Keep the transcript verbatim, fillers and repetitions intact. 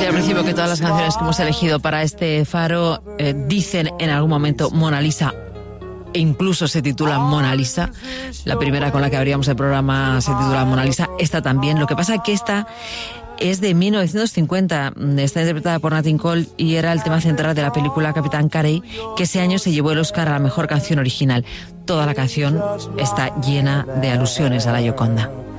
decía al principio que todas las canciones que hemos elegido para este faro eh, dicen en algún momento Mona Lisa, e incluso se titula Mona Lisa. La primera con la que abríamos el programa se titula Mona Lisa, esta también. Lo que pasa es que esta es de mil novecientos cincuenta, está interpretada por Nat King Cole y era el tema central de la película Capitán Carey, que ese año se llevó el Oscar a la mejor canción original. Toda la canción está llena de alusiones a la Gioconda.